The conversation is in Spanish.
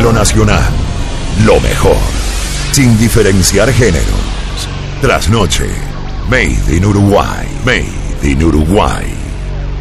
Radio Nacional. Lo mejor, sin diferenciar géneros. Trasnoche. Made in Uruguay. Made in Uruguay.